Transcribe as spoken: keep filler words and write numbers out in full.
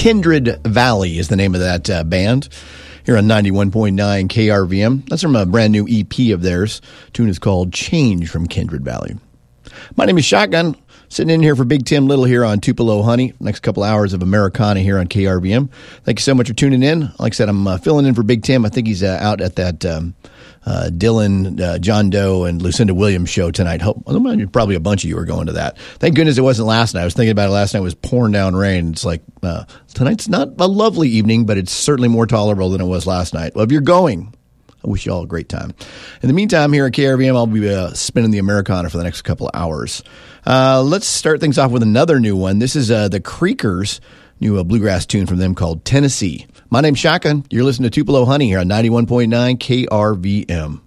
Kindred Valley is the name of that uh, band here on ninety-one point nine K R V M. That's from a brand new E P of theirs. The tune is called Change from Kindred Valley. My name is Shotgun. Sitting in here for Big Tim Little here on Tupelo Honey. Next couple hours of Americana here on K R V M. Thank you so much for tuning in. Like I said, I'm uh, filling in for Big Tim. I think he's uh, out at that um, uh, Dylan, uh, John Doe, and Lucinda Williams show tonight. Hope, probably a bunch of you are going to that. Thank goodness it wasn't last night. I was thinking about it last night. It was pouring down rain. It's like, uh, tonight's not a lovely evening, but it's certainly more tolerable than it was last night. Well, if you're going, I wish you all a great time. In the meantime, here at K R V M, I'll be uh, spinning the Americana for the next couple of hours. Uh, let's start things off with another new one. This is uh, the Creekers, new uh, bluegrass tune from them called Tennessee. My name's Shotgun. You're listening to Tupelo Honey here on ninety-one point nine K R V M.